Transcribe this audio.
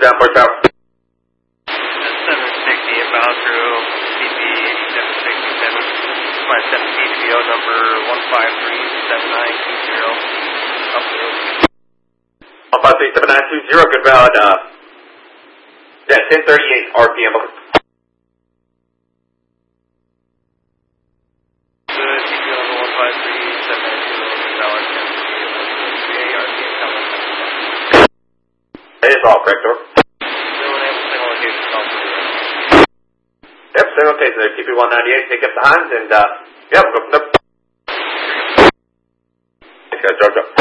Down, Port Tower. 760 inbound through CP 8767. Flight 17 VO number 1537920. Up the road. 1537920, good valid. Yeah, 1038 RPM. Good, CP number 1537920, good valid. 1038 RPM coming. It is all correct, over. Yep, single case there, TP198, take up the hands, and, yeah, we'll go from there. Thanks, guys, Georgia.